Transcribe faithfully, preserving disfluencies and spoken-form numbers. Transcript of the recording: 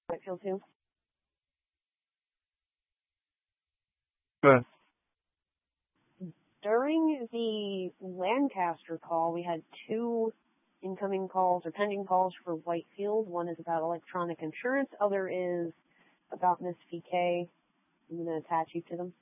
Whitefield too. Good. During the Lancaster call, we had two incoming calls or pending calls for Whitefield. One is about electronic insurance. Other is about Miss V K. I'm going to attach each of them.